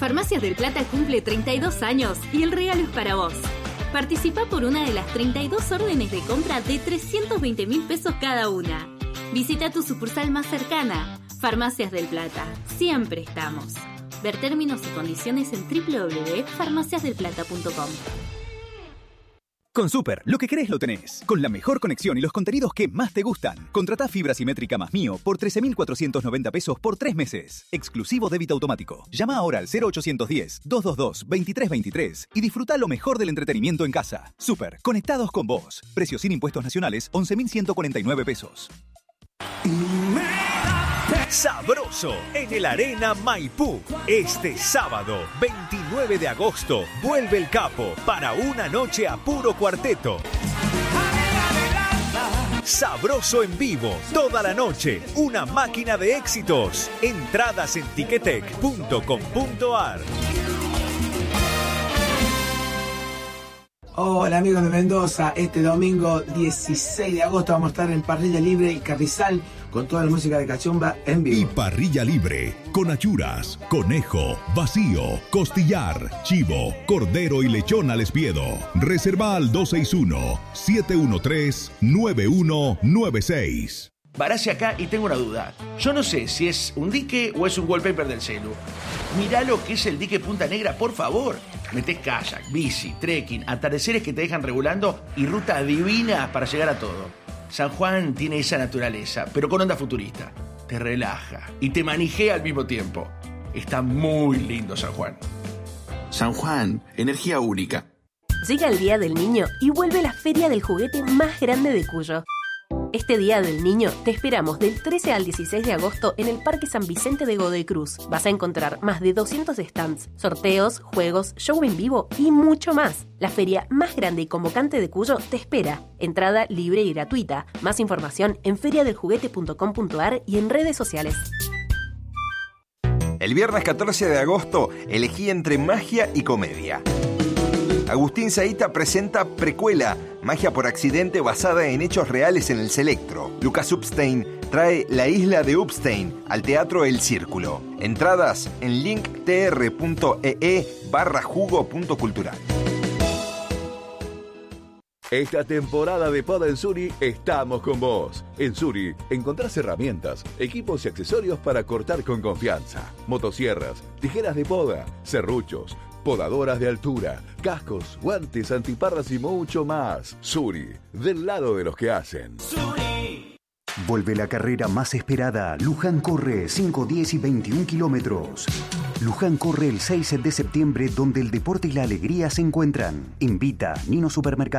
Farmacias del Plata cumple 32 años y el regalo es para vos. Participa por una de las 32 órdenes de compra de 320.000 pesos cada una. Visita tu sucursal más cercana. Farmacias del Plata. Siempre estamos. Ver términos y condiciones en www.farmaciasdelplata.com. Con Super, lo que querés lo tenés. Con la mejor conexión y los contenidos que más te gustan. Contratá fibra simétrica más Mío por 13.490 pesos por 3 meses. Exclusivo débito automático. Llama ahora al 0810-222-2323 y disfruta lo mejor del entretenimiento en casa. Super, conectados con vos. Precio sin impuestos nacionales, 11.149 pesos. Sabroso en el Arena Maipú. Este sábado, 29 de agosto, vuelve el Capo para una noche a puro cuarteto. Sabroso en vivo, toda la noche, una máquina de éxitos. Entradas en tiquetec.com.ar. Hola amigos de Mendoza, este domingo 16 de agosto vamos a estar en Parrilla Libre y Carrizal con toda la música de Cachumba en vivo. Y Parrilla Libre, con achuras, conejo, vacío, costillar, chivo, cordero y lechón al espiedo. Reserva al 261-713-9196. Barassi acá y tengo una duda. Yo no sé si es un dique o es un wallpaper del celu. Mirá lo que es el dique Punta Negra, por favor. Metés kayak, bici, trekking, atardeceres que te dejan regulando y rutas divinas para llegar a todo. San Juan tiene esa naturaleza, pero con onda futurista. Te relaja y te manijea al mismo tiempo. Está muy lindo San Juan. San Juan, energía única. Llega el Día del Niño y vuelve la feria del juguete más grande de Cuyo. Este Día del Niño te esperamos del 13 al 16 de agosto en el Parque San Vicente de Godoy Cruz. Vas a encontrar más de 200 stands, sorteos, juegos, show en vivo y mucho más. La feria más grande y convocante de Cuyo te espera. Entrada libre y gratuita. Más información en feriadeljuguete.com.ar y en redes sociales. El viernes 14 de agosto elegí entre magia y comedia. Agustín Zaita presenta Precuela, magia por accidente basada en hechos reales en el Selectro. Lucas Upstein trae La isla de Upstein al Teatro El Círculo. Entradas en linktr.ee/jugo.cultural. Esta temporada de Poda en Suri estamos con vos. En Suri encontrás herramientas, equipos y accesorios para cortar con confianza. Motosierras, tijeras de poda, serruchos, podadoras de altura, cascos, guantes, antiparras y mucho más. Suri, del lado de los que hacen. Suri. Vuelve la carrera más esperada. Luján corre 5, 10 y 21 kilómetros. Luján corre el 6 de septiembre, donde el deporte y la alegría se encuentran. Invita Nino Supermercado.